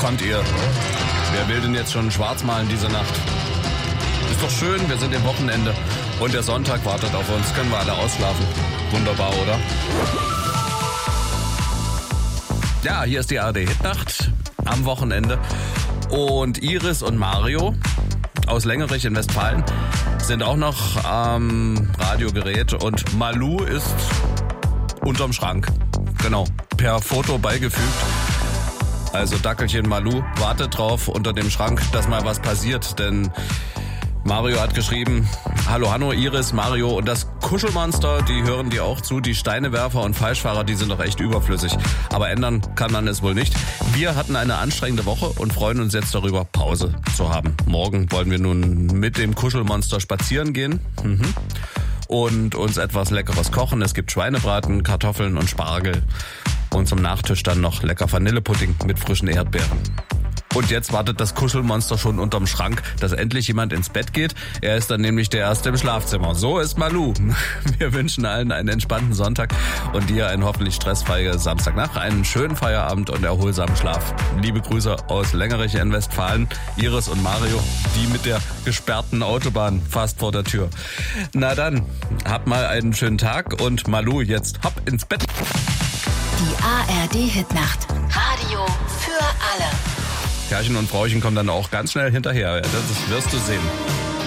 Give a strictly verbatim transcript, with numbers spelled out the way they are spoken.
fand ihr? Wer will denn jetzt schon schwarz malen diese Nacht? Ist doch schön, wir sind im Wochenende und der Sonntag wartet auf uns. Können wir alle ausschlafen. Wunderbar, oder? Ja, hier ist die A R D-Hitnacht am Wochenende. Und Iris und Mario aus Längerich in Westfalen sind auch noch am Radiogerät. Und Malu ist unterm Schrank. Genau, per Foto beigefügt. Also Dackelchen Malu wartet drauf unter dem Schrank, dass mal was passiert. Denn Mario hat geschrieben, hallo Hanno, Iris, Mario und das Kuschelmonster, die hören dir auch zu. Die Steinewerfer und Falschfahrer, die sind doch echt überflüssig. Aber ändern kann man es wohl nicht. Wir hatten eine anstrengende Woche und freuen uns jetzt darüber, Pause zu haben. Morgen wollen wir nun mit dem Kuschelmonster spazieren gehen. Mhm. Und uns etwas Leckeres kochen. Es gibt Schweinebraten, Kartoffeln und Spargel. Und zum Nachtisch dann noch lecker Vanillepudding mit frischen Erdbeeren. Und jetzt wartet das Kuschelmonster schon unterm Schrank, dass endlich jemand ins Bett geht. Er ist dann nämlich der Erste im Schlafzimmer. So ist Malu. Wir wünschen allen einen entspannten Sonntag und dir einen hoffentlich stressfreien Samstagnacht, einen schönen Feierabend und erholsamen Schlaf. Liebe Grüße aus Längerich in Westfalen, Iris und Mario, die mit der gesperrten Autobahn fast vor der Tür. Na dann, habt mal einen schönen Tag und Malu, jetzt hopp ins Bett. Die A R D-Hitnacht. Radio für alle. Herrchen und Frauchen kommen dann auch ganz schnell hinterher. Das wirst du sehen.